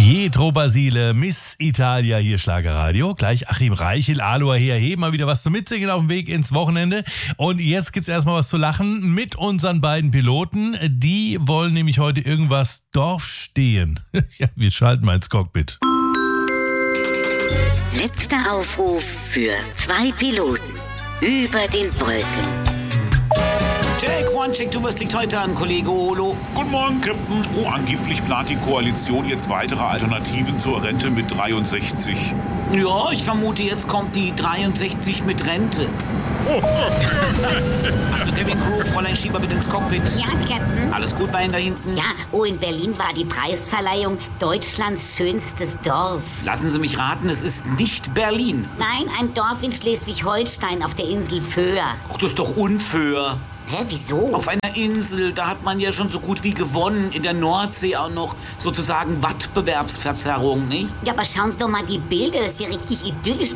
Pietro Basile, Miss Italia, hier Schlagerradio. Gleich Achim Reichel, Aloha her, mal wieder was zum Mitsingen auf dem Weg ins Wochenende. Und jetzt gibt's erstmal was zu lachen mit unseren beiden Piloten. Die wollen nämlich heute irgendwas Dorf stehen. Ja, wir schalten mal ins Cockpit. Letzter Aufruf für 2 Piloten über den Wolken. Jack, One-Check, du, was liegt heute an, Kollege Olo? Guten Morgen, Captain. Oh, angeblich plant die Koalition jetzt weitere Alternativen zur Rente mit 63. Ja, ich vermute, jetzt kommt die 63 mit Rente. Achtung, Kevin Crew, Fräulein Schieber bitte ins Cockpit. Ja, Captain. Alles gut bei Ihnen da hinten? Ja, in Berlin war die Preisverleihung Deutschlands schönstes Dorf. Lassen Sie mich raten, es ist nicht Berlin. Nein, ein Dorf in Schleswig-Holstein auf der Insel Föhr. Ach, das ist doch unfair. Hä, wieso? Auf einer Insel, da hat man ja schon so gut wie gewonnen. In der Nordsee auch noch sozusagen Wettbewerbsverzerrung, nicht? Ja, aber schauen Sie doch mal die Bilder, das ist ja richtig idyllisch.